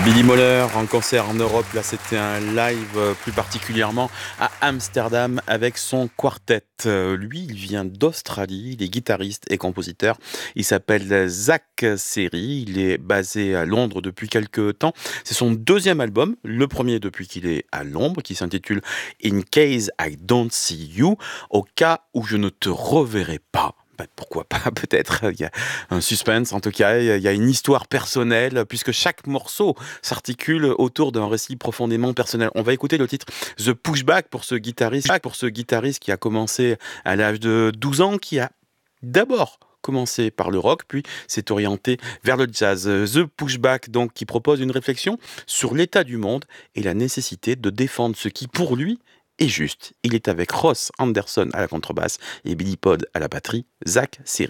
Billy Moller en concert en Europe, là c'était un live plus particulièrement à Amsterdam avec son quartet. Lui, il vient d'Australie, il est guitariste et compositeur. Il s'appelle Zach Serry, il est basé à Londres depuis quelques temps. C'est son deuxième album, le premier depuis qu'il est à Londres, qui s'intitule In Case I Don't See You, au cas où je ne te reverrai pas. Pourquoi pas, peut-être, il y a un suspense, en tout cas, il y a une histoire personnelle, puisque chaque morceau s'articule autour d'un récit profondément personnel. On va écouter le titre The Pushback pour ce guitariste qui a commencé à l'âge de 12 ans, qui a d'abord commencé par le rock, puis s'est orienté vers le jazz. The Pushback, donc, qui propose une réflexion sur l'état du monde et la nécessité de défendre ce qui, pour lui, est juste. Il est avec Ross Anderson à la contrebasse et Billy Pod à la batterie. Zach Serry.